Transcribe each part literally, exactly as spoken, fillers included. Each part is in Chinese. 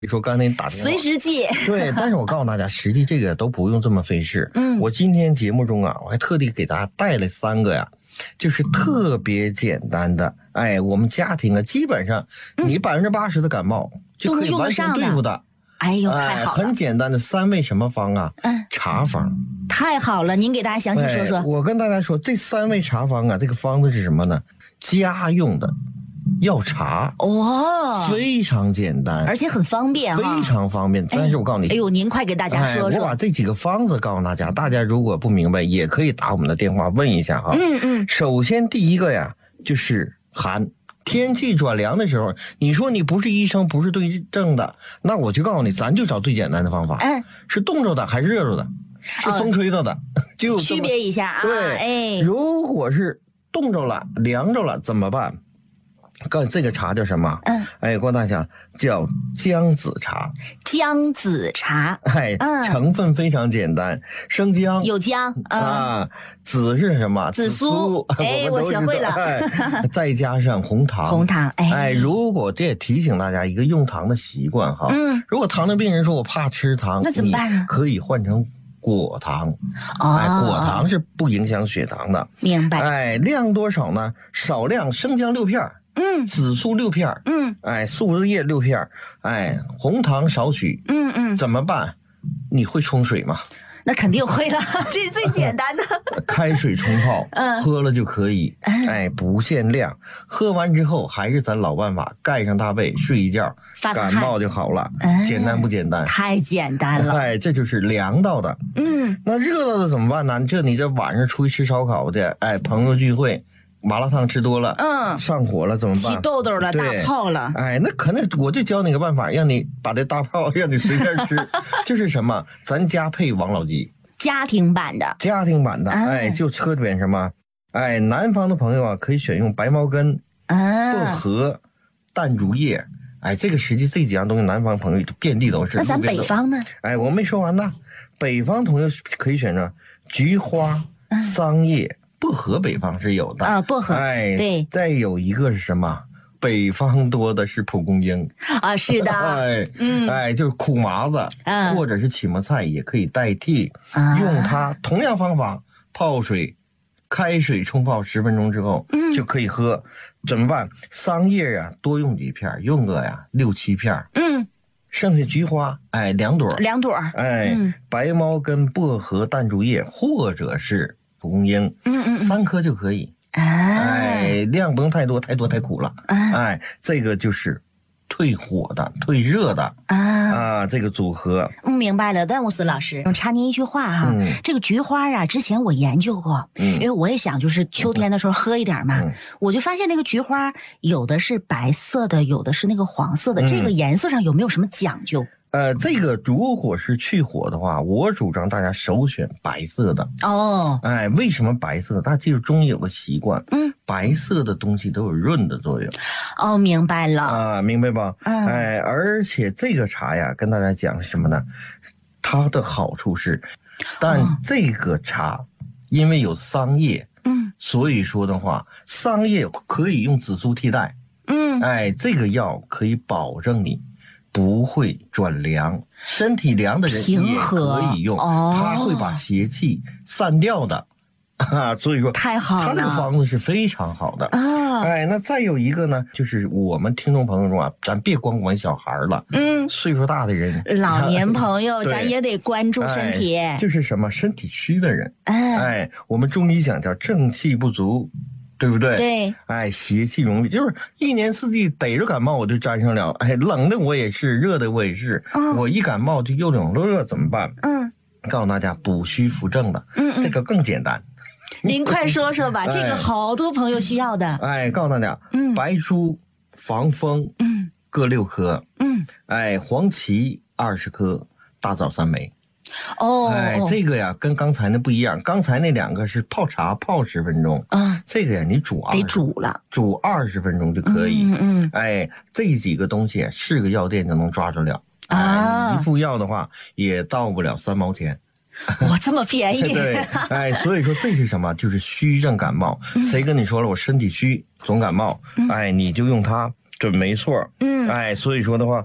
你说刚才你打电话随时记。 对，但是我告诉大家，实际这个都不用这么费事。 嗯， 我今天节目中啊，我还特地给大家带了三个呀，就是特别简单的。哎，我们家庭啊，基本上你百分之八十的感冒、嗯、就可以完全对付的。 哎呦，太好了！ 很简单的三味什么方啊？ 嗯， 茶方。 太好了，您给大家详细说说。 哎、我跟大家说，这三味茶方啊，这个方子是什么呢？家用的。药茶哦， 非常简单， 而且很方便、啊， 非常方便。但是我告诉你， 哎呦，您快给大家说说。 哎、我把这几个方子告诉大家，大家如果不明白，也可以打我们的电话问一下哈。 嗯嗯。 首先第一个呀，就是寒，天气转凉的时候，你说你不是医生，不是对症的，那我就告诉你，咱就找最简单的方法。 嗯， 是冻着的还是热着的？是风吹着的，哦、就区别一下啊。 对， 哎， 如果是冻着了、凉着了怎么办？告这个茶叫什么？ 嗯， 哎，郭大侠叫姜子茶。 姜子茶， 哎，嗯、成分非常简单，生姜有姜、嗯、 啊，子是什么？ 紫苏。哎，我学会了。 哎、再加上红糖， 红糖。哎， 哎，如果这也提醒大家一个用糖的习惯哈。 嗯， 如果糖尿病人说我怕吃糖， 那怎么办呢？ 可以换成果糖。 哦， 哎，果糖是不影响血糖的。 明白。 哎，量多少呢？少量生姜六片。 嗯， 紫苏六片， 嗯， 哎，树枝叶六片，哎，红糖少许， 嗯嗯， 怎么办？你会冲水吗？ 那肯定会了，这是最简单的。 开水冲泡， 嗯， 喝了就可以，哎，不限量。喝完之后还是咱老办法，盖上大被睡一觉，感冒就好了。 嗯、 简单不简单？ 太简单了。 哎，这就是凉到的。 嗯， 那热到的怎么办呢？这你这晚上出去吃烧烤的，哎，朋友聚会。麻辣烫吃多了， 嗯， 上火了怎么办？ 起痘痘了，大泡了。 哎，那可能我就教你个办法，让你把这大泡让你随便吃，就是什么，咱家配王老吉， 家庭版的， 家庭版的，嗯、哎，就侧点什么，哎，南方的朋友啊，可以选用白茅根、 啊、 薄荷、淡竹叶，哎，这个实际这几样东西，南方朋友遍地都是。 那咱北方呢？ 哎，我没说完呢，北方朋友可以选择菊花、嗯、桑叶。薄荷北方是有的啊，薄荷， 哎， 对， 再有一个是什么？北方多的是蒲公英啊，是的， 哎，嗯，哎，就是苦麻子， 嗯， 或者是起沫菜也可以代替，啊、用它同样方法泡水，开水冲泡十分钟之后，嗯，就可以喝。怎么办？桑叶啊，多用几片，用个呀六七片， 嗯， 剩下菊花，哎，两朵， 两朵， 哎，嗯、白茅根、薄荷、淡竹叶，或者是。蒲公英， 嗯嗯， 三颗就可以， 啊、 哎，量不用太多，太多太苦了， 啊、 哎，这个就是退火的、退热的啊啊，这个组合。 嗯，明白了，丹姆斯老师，插您一句话哈，嗯、这个菊花啊，之前我研究过，嗯，因为我也想就是秋天的时候喝一点嘛，嗯、我就发现那个菊花有的是白色的，有的是那个黄色的，嗯、这个颜色上有没有什么讲究？ 呃，这个如果是去火的话，我主张大家首选白色的哦。 哎，为什么白色？大家记住，中医有个习惯， 嗯， 白色的东西都有润的作用。 哦，明白了啊，明白吧？ 嗯， 哎，而且这个茶呀，跟大家讲什么呢？它的好处是，但这个茶、哦、因为有桑叶， 嗯， 所以说的话，桑叶可以用紫苏替代。 嗯， 哎，这个药可以保证你。不会转凉，身体凉的人也可以用， 哦、 它会把邪气散掉的，啊，所以说太好了， 它这个方子是非常好的啊。 哎，那再有一个呢，就是我们听众朋友中啊，咱别光管小孩了， 嗯， 岁数大的人、 老年朋友，咱也得关注身体。 哎、就是什么身体虚的人， 哎， 哎，我们中医讲叫正气不足。对不对？ 对， 哎，邪气容易，就是一年四季逮着感冒我就沾上了，哎，冷的我也是，热的我也是， 嗯、 我一感冒就又冷又热，怎么办？ 嗯， 告诉大家补虚扶正的， 嗯嗯， 这个更简单。 您快说说吧， 哎、 这个好多朋友需要的。 哎，告诉大家， 嗯， 白术、防风， 嗯， 各六颗， 嗯， 哎，黄芪二十颗，大枣三枚。 哦， 哎，这个呀跟刚才那不一样，刚才那两个是泡茶泡十分钟， 啊， 这个呀你煮得煮了， 煮二十分钟就可以。 嗯嗯， 哎，这几个东西是个药店就能抓着了啊， 哎、一副药的话也到不了三毛钱。 哇，这么便宜！ 对，哎，所以说这是什么？就是虚症感冒。 嗯、 谁跟你说了我身体虚总感冒？ 嗯、 哎，你就用它准没错。 嗯， 哎，所以说的话，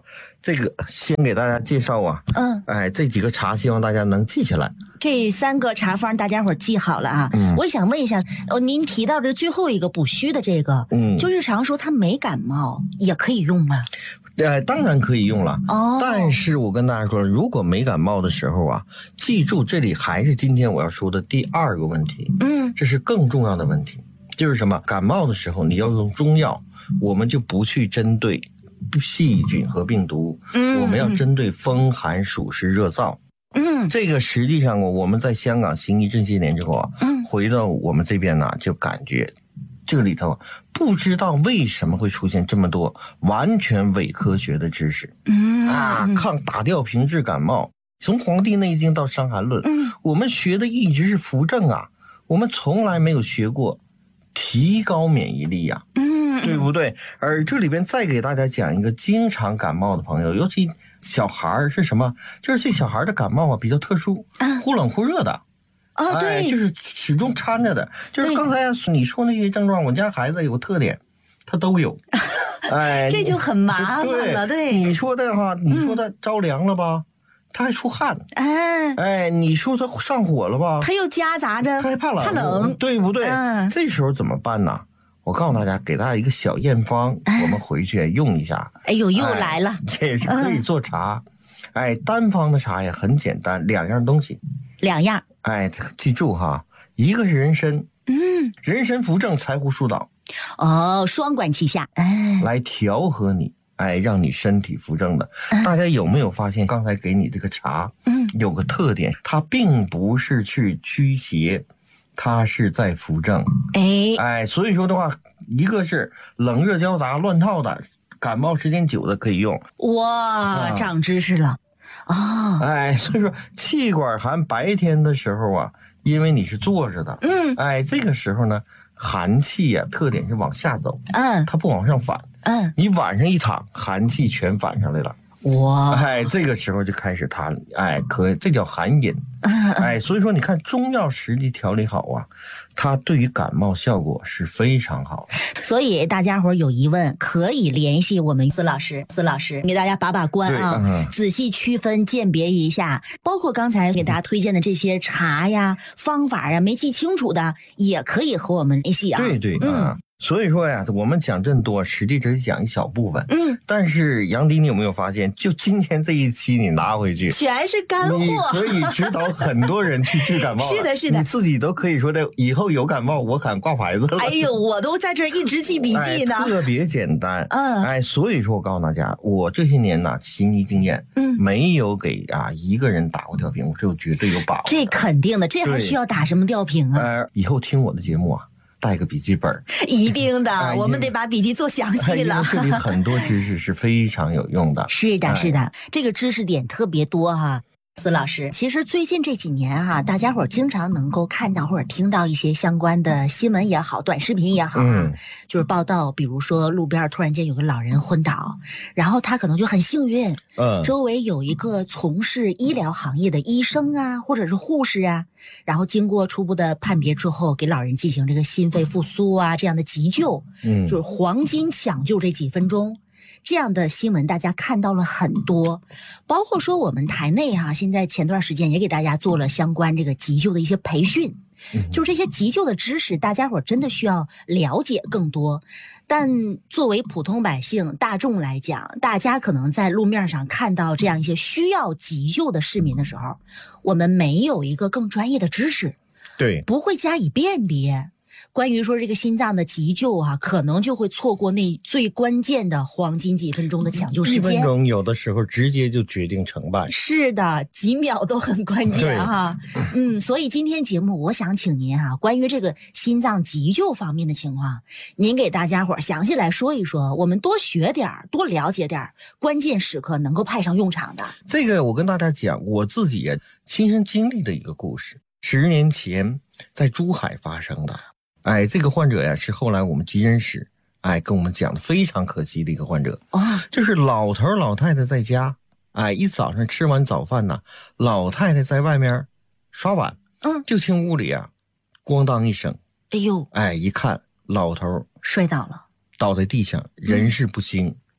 这个先给大家介绍啊，嗯，哎，这几个茶希望大家能记下来。 这三个茶方大家伙记好了啊。嗯，我也想问一下，哦，您提到的最后一个补虚的这个，嗯，就日常说它没感冒也可以用吗？ 呃，当然可以用了。哦，但是我跟大家说，如果没感冒的时候啊，记住这里还是今天我要说的第二个问题。嗯，这是更重要的问题，就是什么？感冒的时候你要用中药，我们就不去针对细菌和病毒，嗯，我们要针对风寒暑湿热燥。嗯，这个实际上我们在香港行医这些年之后啊，嗯，回到我们这边呢，就感觉这里头不知道为什么会出现这么多完全伪科学的知识。嗯啊，抗打吊瓶治感冒，从《黄帝内经》到《伤寒论》，嗯，我们学的一直是扶正啊，我们从来没有学过提高免疫力呀。嗯，对不对？而这里边再给大家讲一个经常感冒的朋友，尤其小孩是什么？就是这小孩的感冒啊比较特殊，忽冷忽热的。 哦，对、 哎，就是始终掺着的。就是刚才你说那些症状，我家孩子有特点，他都有。哎， 这就很麻烦了。对， 你说的哈，你说他着凉了吧？嗯，他还出汗。哎，哎，你说他上火了吧？ 他又夹杂着， 他还怕冷， 怕冷， 对不对？嗯，这时候怎么办呢？我告诉大家，给大家一个小验方，哎、我们回去用一下。 哎呦，又来了， 这、哎、也是可以做茶。嗯、哎，单方的茶也很简单，两样东西。 两样。 哎，记住哈，一个是人参，嗯，人参扶正，柴胡疏导。 哦，双管齐下， 哎，来调和你。哎，让你身体扶正的。嗯、大家有没有发现，刚才给你这个茶，嗯，有个特点，它并不是去驱邪，它是在扶正。哎哎，所以说的话，一个是冷热交杂乱套的，感冒时间久的可以用。 哇，嗯、长知识了啊！ 哦、哎，所以说气管寒白天的时候啊，因为你是坐着的，嗯，哎，这个时候呢，寒气呀、啊，特点是往下走，嗯，它不往上反。嗯，你晚上一躺，寒气全反上来了。哇，哎，这个时候就开始痰，哎，可这叫寒饮。哎，所以说你看中药实际调理好啊，它对于感冒效果是非常好的。 所以大家伙有疑问可以联系我们孙老师，孙老师给大家把把关啊，嗯、仔细区分鉴别一下，包括刚才给大家推荐的这些茶呀、方法呀，没记清楚的也可以和我们联系啊。 对对，嗯。啊所以说呀，我们讲这么多，实际只是讲一小部分。嗯，但是杨迪，你有没有发现，就今天这一期你拿回去， 全是干货， 你可以指导很多人去治感冒。 是的，是的， 你自己都可以说的，以后有感冒我敢挂牌子了。 哎呦，我都在这一直记笔记呢、 哎，特别简单。嗯，哎，所以说我告诉大家，我这些年呢，行医经验，嗯，没有给啊一个人打过吊瓶，我这我绝对有把握。 这肯定的，这还需要打什么吊瓶啊？ 呃，以后听我的节目啊。带个笔记本， 一定的，哎、我们得把笔记做详细了。 哎、这里很多知识是非常有用的。 是的，是的，哎、这个知识点特别多哈。孙老师，其实最近这几年哈、啊，大家伙儿经常能够看到或者听到一些相关的新闻也好，短视频也好、啊，嗯，就是报道，比如说路边突然间有个老人昏倒，然后他可能就很幸运，嗯，周围有一个从事医疗行业的医生啊，或者是护士啊，然后经过初步的判别之后，给老人进行这个心肺复苏啊这样的急救，嗯，就是黄金抢救这几分钟。这样的新闻大家看到了很多，包括说我们台内哈、啊，现在前段时间也给大家做了相关这个急救的一些培训，嗯、就是这些急救的知识，大家伙真的需要了解更多。但作为普通百姓大众来讲，大家可能在路面上看到这样一些需要急救的市民的时候，我们没有一个更专业的知识， 对， 不会加以辨别。关于说这个心脏的急救啊，可能就会错过那最关键的黄金几分钟的抢救时间。 一分钟有的时候直接就决定成败。 是的，几秒都很关键哈。嗯，所以今天节目我想请您哈、啊，关于这个心脏急救方面的情况，您给大家伙详细来说一说，我们多学点多了解点关键时刻能够派上用场的。 这个我跟大家讲，我自己也亲身经历的一个故事，十年前在珠海发生的。哎，这个患者呀，是后来我们急诊室哎跟我们讲的非常可惜的一个患者啊，就是老头老太太在家，哎，一早上吃完早饭呢，老太太在外面刷碗，嗯，就听屋里啊，咣当一声， 哎呦， 哎，一看老头摔倒了， 倒在地上，人事不省，嗯、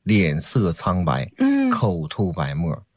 脸色苍白， 嗯， 口吐白沫。